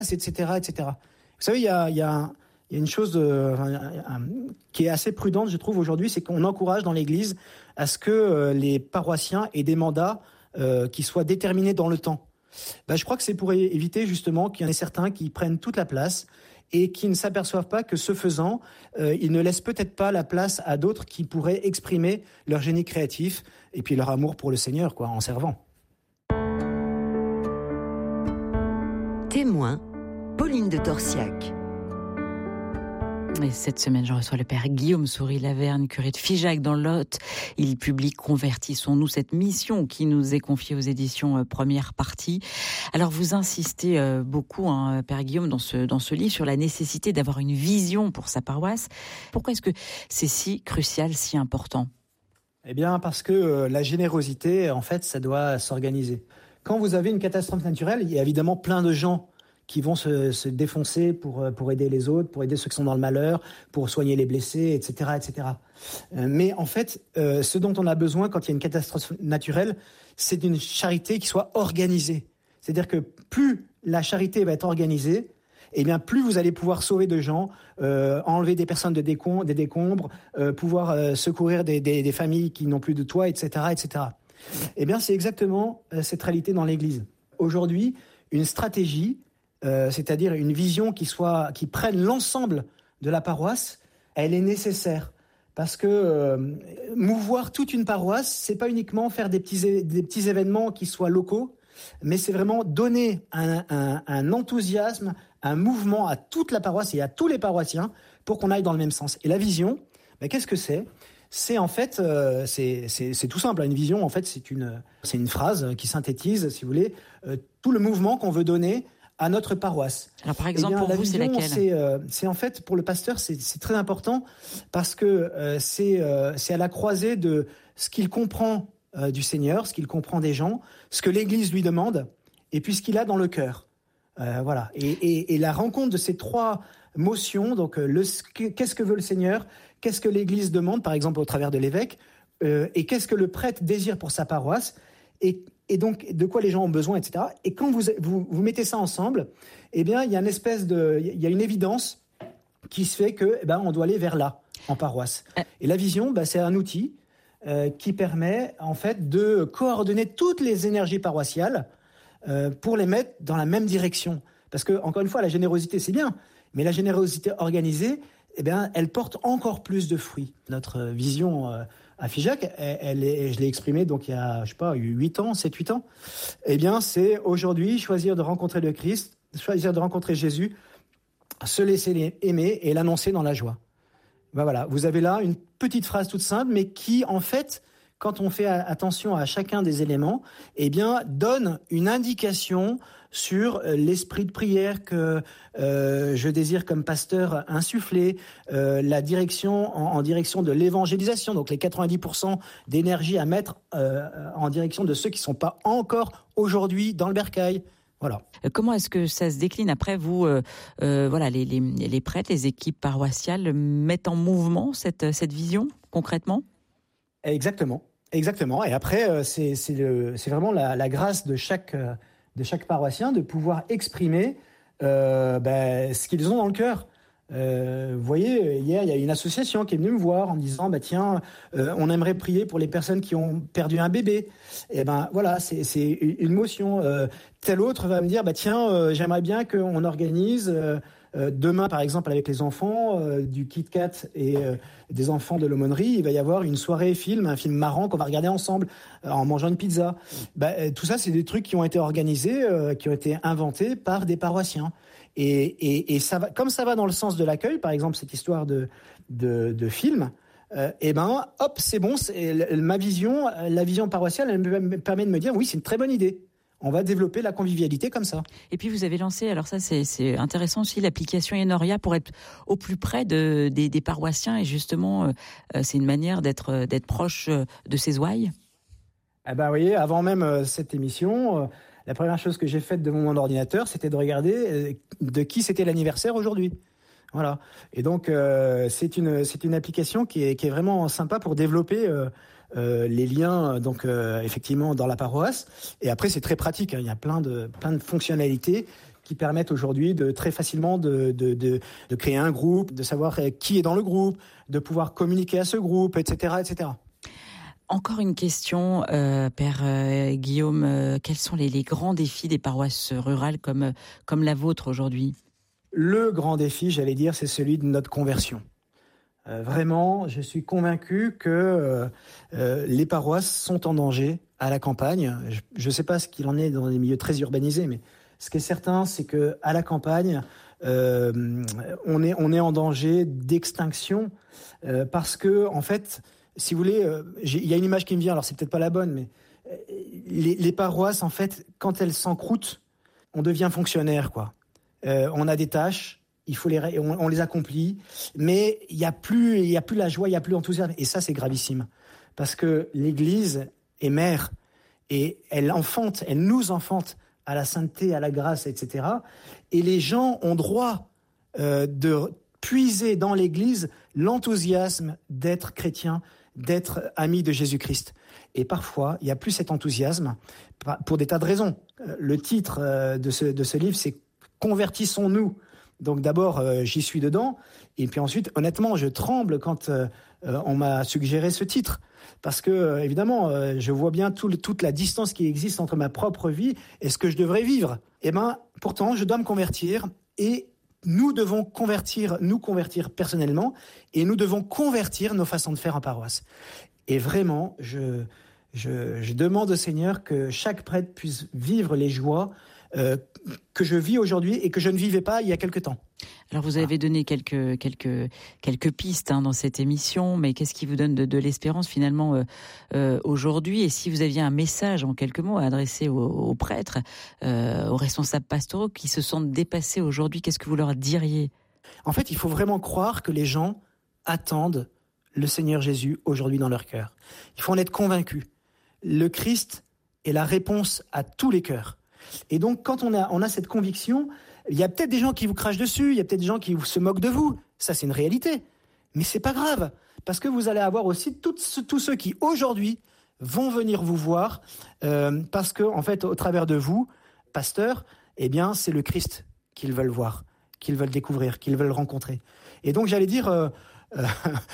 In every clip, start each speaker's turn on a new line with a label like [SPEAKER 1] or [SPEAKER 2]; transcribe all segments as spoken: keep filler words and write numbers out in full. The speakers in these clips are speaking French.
[SPEAKER 1] et cetera, et cetera. Vous savez, il y a, il y a, il y a une chose euh, qui est assez prudente, je trouve, aujourd'hui, c'est qu'on encourage dans l'Église à ce que euh, les paroissiens aient des mandats euh, qui soient déterminés dans le temps. Ben, je crois que c'est pour éviter justement qu'il y en ait certains qui prennent toute la place et qui ne s'aperçoivent pas que ce faisant, euh, ils ne laissent peut-être pas la place à d'autres qui pourraient exprimer leur génie créatif et puis leur amour pour le Seigneur, quoi, en servant.
[SPEAKER 2] Témoin, Pauline de Torsiac.
[SPEAKER 3] Et cette semaine, je reçois le père Guillaume Soury-Lavergne, curé de Figeac dans le Lot. Il publie Convertissons-nous, cette mission qui nous est confiée aux éditions euh, Première Partie. Alors, vous insistez euh, beaucoup, hein, père Guillaume, dans ce, dans ce livre, sur la nécessité d'avoir une vision pour sa paroisse. Pourquoi est-ce que c'est si crucial, si important ?
[SPEAKER 1] Eh bien, parce que euh, la générosité, en fait, ça doit s'organiser. Quand vous avez une catastrophe naturelle, il y a évidemment plein de gens qui vont se, se défoncer pour, pour aider les autres, pour aider ceux qui sont dans le malheur, pour soigner les blessés, et cetera, et cetera. Euh, mais en fait, euh, ce dont on a besoin quand il y a une catastrophe naturelle, c'est d'une charité qui soit organisée. C'est-à-dire que plus la charité va être organisée, eh bien plus vous allez pouvoir sauver de gens, euh, enlever des personnes de décom- des décombres, euh, pouvoir euh, secourir des, des, des familles qui n'ont plus de toit, et cetera, et cetera. Eh bien, c'est exactement euh, cette réalité dans l'Église. Aujourd'hui, une stratégie, Euh, c'est-à-dire une vision qui soit, qui prenne l'ensemble de la paroisse, elle est nécessaire. Parce que euh, mouvoir toute une paroisse, c'est pas uniquement faire des petits, des petits événements qui soient locaux, mais c'est vraiment donner un, un, un enthousiasme, un mouvement à toute la paroisse et à tous les paroissiens pour qu'on aille dans le même sens. Et la vision, ben, qu'est-ce que c'est ? C'est en fait, euh, c'est, c'est, c'est tout simple. Une vision, en fait, c'est une, c'est une phrase qui synthétise, si vous voulez, euh, tout le mouvement qu'on veut donner à notre paroisse.
[SPEAKER 3] Alors par exemple, eh bien, pour vous,
[SPEAKER 1] vision,
[SPEAKER 3] c'est laquelle ?
[SPEAKER 1] c'est, euh, c'est en fait, pour le pasteur, c'est, c'est très important parce que euh, c'est, euh, c'est à la croisée de ce qu'il comprend euh, du Seigneur, ce qu'il comprend des gens, ce que l'Église lui demande, et puis ce qu'il a dans le cœur. Euh, voilà. Et, et, et la rencontre de ces trois motions, donc euh, le, qu'est-ce que veut le Seigneur, qu'est-ce que l'Église demande, par exemple au travers de l'évêque, euh, et qu'est-ce que le prêtre désire pour sa paroisse, et Et donc, de quoi les gens ont besoin, et cetera. Et quand vous, vous, vous mettez ça ensemble, eh bien, il y a une espèce de, il y a une évidence qui se fait que, eh ben, on doit aller vers là, en paroisse. Et la vision, ben, c'est un outil euh, qui permet, en fait, de coordonner toutes les énergies paroissiales euh, pour les mettre dans la même direction. Parce que, encore une fois, la générosité, c'est bien, mais la générosité organisée, eh bien, elle porte encore plus de fruits. Notre vision euh, à Figeac, elle, elle est, je l'ai exprimée donc il y a, je sais pas, huit ans, sept huit ans. Eh bien, c'est aujourd'hui choisir de rencontrer le Christ, choisir de rencontrer Jésus, se laisser aimer et l'annoncer dans la joie. Ben voilà, vous avez là une petite phrase toute simple, mais qui, en fait, quand on fait attention à chacun des éléments, eh bien, donne une indication sur l'esprit de prière que euh, je désire comme pasteur insuffler, euh, la direction en, en direction de l'évangélisation, donc les quatre-vingt-dix pour cent d'énergie à mettre euh, en direction de ceux qui ne sont pas encore aujourd'hui dans le bercail. Voilà.
[SPEAKER 3] Comment est-ce que ça se décline après vous euh, euh, voilà, les, les, les prêtres, les équipes paroissiales mettent en mouvement cette, cette vision concrètement ?
[SPEAKER 1] Exactement, exactement. Et après, c'est, c'est, le, c'est vraiment la, la grâce de chaque, de chaque paroissien de pouvoir exprimer euh, ben, ce qu'ils ont dans le cœur. Euh, vous voyez, hier, il y a une association qui est venue me voir en me disant bah, « Tiens, euh, on aimerait prier pour les personnes qui ont perdu un bébé. » Et ben voilà, c'est, c'est une motion. Euh, tel autre va me dire bah, « Tiens, euh, j'aimerais bien qu'on organise... Euh, Euh, demain, par exemple, avec les enfants euh, du Kit Kat et euh, des enfants de l'aumônerie, il va y avoir une soirée film, un film marrant qu'on va regarder ensemble euh, en mangeant une pizza. Bah, euh, tout ça, c'est des trucs qui ont été organisés, euh, qui ont été inventés par des paroissiens. Et, et, et ça va, comme ça va dans le sens de l'accueil, par exemple, cette histoire de, de, de film, euh, et ben, hop, c'est bon. C'est, ma vision, la vision paroissiale, elle me permet de me dire, oui, c'est une très bonne idée. On va développer la convivialité comme ça.
[SPEAKER 3] Et puis vous avez lancé, alors ça c'est, c'est intéressant aussi, l'application Enoria pour être au plus près de, des, des paroissiens et justement euh, c'est une manière d'être, d'être proche de ces ouailles.
[SPEAKER 1] Eh ben, vous voyez, avant même euh, cette émission, euh, la première chose que j'ai faite de mon ordinateur, c'était de regarder euh, de qui c'était l'anniversaire aujourd'hui. Voilà. Et donc euh, c'est une c'est une application qui est qui est vraiment sympa pour développer euh, euh, les liens donc euh, effectivement dans la paroisse. Et après c'est très pratique. Hein. Il y a plein de plein de fonctionnalités qui permettent aujourd'hui de très facilement de, de, de, de créer un groupe, de savoir qui est dans le groupe, de pouvoir communiquer à ce groupe, et cetera, et cetera.
[SPEAKER 3] Encore une question, euh, Père euh, Guillaume, euh, quels sont les, les grands défis des paroisses rurales comme, comme la vôtre aujourd'hui ?
[SPEAKER 1] Le grand défi, j'allais dire, c'est celui de notre conversion. Euh, vraiment, je suis convaincu que euh, euh, les paroisses sont en danger à la campagne. Je ne sais pas ce qu'il en est dans les milieux très urbanisés, mais ce qui est certain, c'est qu'à la campagne, euh, on est, on est en danger d'extinction euh, parce que, en fait, si vous voulez, euh, il y a une image qui me vient, alors c'est peut-être pas la bonne, mais euh, les, les paroisses, en fait, quand elles s'encroutent, on devient fonctionnaire, quoi. Euh, on a des tâches, il faut les, on, on les accomplit, mais il y a plus, il y a plus la joie, il y a plus l'enthousiasme, et ça c'est gravissime, parce que l'Église est mère et elle enfante, elle nous enfante à la sainteté, à la grâce, et cetera. Et les gens ont droit euh, de puiser dans l'Église l'enthousiasme d'être chrétien, d'être ami de Jésus-Christ. Et parfois, il n'y a plus cet enthousiasme pour des tas de raisons. Le titre de ce, de ce livre, c'est Convertissons-nous. Donc d'abord, euh, j'y suis dedans. Et puis ensuite, honnêtement, je tremble quand euh, on m'a suggéré ce titre. Parce que, euh, évidemment, euh, je vois bien tout le, toute la distance qui existe entre ma propre vie et ce que je devrais vivre. Et bien, pourtant, je dois me convertir. Et nous devons convertir, nous convertir personnellement. Et nous devons convertir nos façons de faire en paroisse. Et vraiment, je, je, je demande au Seigneur que chaque prêtre puisse vivre les joies Euh, que je vis aujourd'hui et que je ne vivais pas il y a quelque temps.
[SPEAKER 3] Alors vous avez donné quelques, quelques, quelques pistes hein, dans cette émission, mais qu'est-ce qui vous donne de, de l'espérance finalement euh, euh, aujourd'hui ? Et si vous aviez un message en quelques mots à adresser aux, aux prêtres, euh, aux responsables pastoraux qui se sentent dépassés aujourd'hui, qu'est-ce que vous leur diriez ?
[SPEAKER 1] En fait, il faut vraiment croire que les gens attendent le Seigneur Jésus aujourd'hui dans leur cœur. Il faut en être convaincu. Le Christ est la réponse à tous les cœurs. Et donc, quand on a, on a cette conviction, il y a peut-être des gens qui vous crachent dessus, il y a peut-être des gens qui se moquent de vous. Ça, c'est une réalité. Mais c'est pas grave, parce que vous allez avoir aussi tous, tous ceux qui, aujourd'hui, vont venir vous voir, euh, parce que, en fait, au travers de vous, pasteurs, eh bien, c'est le Christ qu'ils veulent voir, qu'ils veulent découvrir, qu'ils veulent rencontrer. Et donc, j'allais dire, euh, euh,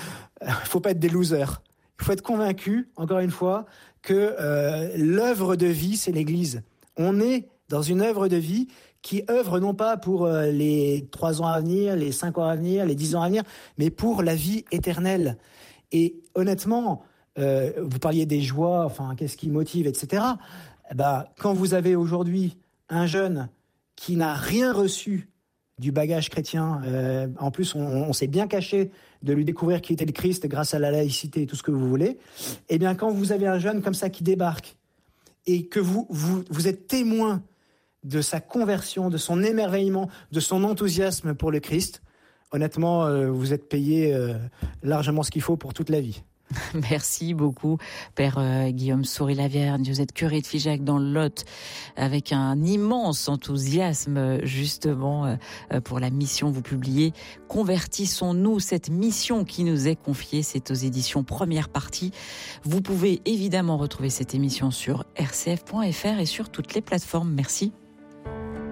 [SPEAKER 1] faut pas être des losers. Il faut être convaincu, encore une fois, que euh, l'œuvre de vie, c'est l'Église. On est dans une œuvre de vie qui œuvre non pas pour les trois ans à venir, les cinq ans à venir, les dix ans à venir, mais pour la vie éternelle. Et honnêtement, euh, vous parliez des joies, enfin, qu'est-ce qui motive, et cetera. Bah, quand vous avez aujourd'hui un jeune qui n'a rien reçu du bagage chrétien, euh, en plus on, on s'est bien caché de lui découvrir qui était le Christ grâce à la laïcité et tout ce que vous voulez, eh bien quand vous avez un jeune comme ça qui débarque, et que vous, vous, vous êtes témoin de sa conversion, de son émerveillement, de son enthousiasme pour le Christ, honnêtement, euh, vous êtes payé euh, largement ce qu'il faut pour toute la vie.
[SPEAKER 3] Merci beaucoup, Père euh, Guillaume Soury-Lavergne. Vous êtes curé de Figeac dans le Lot, avec un immense enthousiasme justement euh, pour la mission. Vous publiez « Convertissons-nous », cette mission qui nous est confiée, c'est aux éditions Première Partie. Vous pouvez évidemment retrouver cette émission sur r c f point f r et sur toutes les plateformes. Merci.